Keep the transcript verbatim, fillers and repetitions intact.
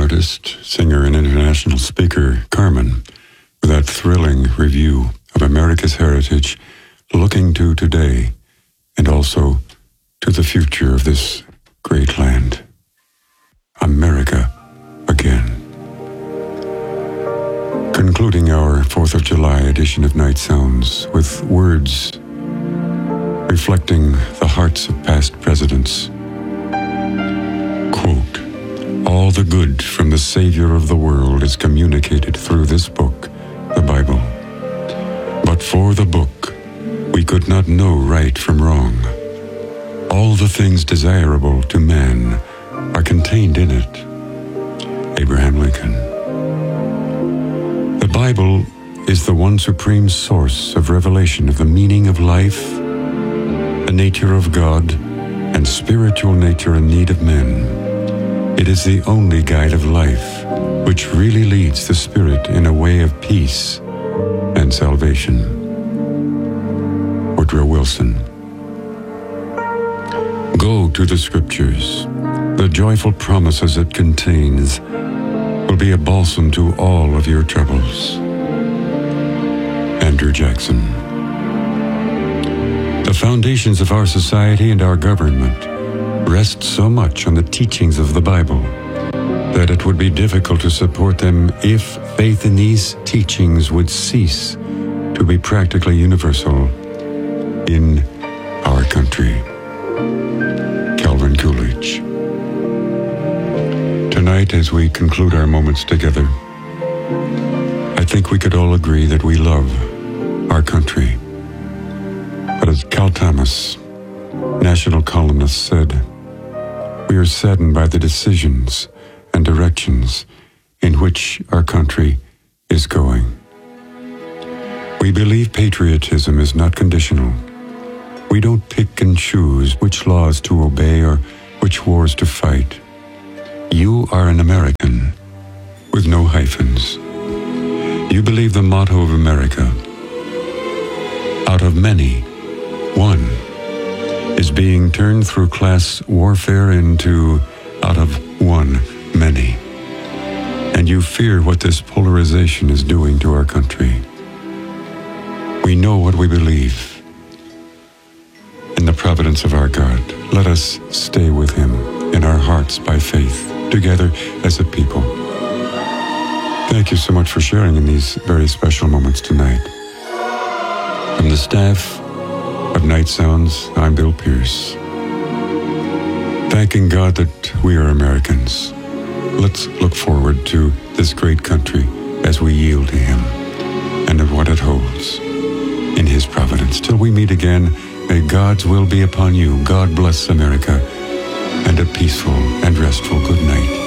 artist, singer, and international speaker Carmen with that thrilling review of America's heritage, looking to today and also to the future of this great land. America again. Concluding our fourth of July edition of Night Sounds with words reflecting the hearts of past presidents. Quote, "All the good from the Savior of the world is communicated through this book, the Bible. But for the book, we could not know right from wrong. All the things desirable to man are contained in it." Abraham Lincoln. The Bible is the one supreme source of revelation of the meaning of life, the nature of God, and spiritual nature and need of men. It is the only guide of life which really leads the spirit in a way of peace and salvation. Woodrow Wilson. Go to the Scriptures. The joyful promises it contains will be a balsam to all of your troubles. Andrew Jackson. The foundations of our society and our government rest so much on the teachings of the Bible that it would be difficult to support them if faith in these teachings would cease to be practically universal in our country. Calvin Coolidge. Tonight, as we conclude our moments together, I think we could all agree that we love our country. But as Cal Thomas, national columnist, said, we are saddened by the decisions and directions in which our country is going. We believe patriotism is not conditional. We don't pick and choose which laws to obey or which wars to fight. You are an American with no hyphens. You believe the motto of America, out of many, one, is being turned through class warfare into out of one, many. And you fear what this polarization is doing to our country. We know what we believe in the providence of our God. Let us stay with Him in our hearts by faith, together as a people. Thank you so much for sharing in these very special moments tonight. From the staff of Night Sounds, I'm Bill Pierce. Thanking God that we are Americans. Let's look forward to this great country as we yield to Him and of what it holds in His providence. Till we meet again, may God's will be upon you. God bless America, and a peaceful and restful good night.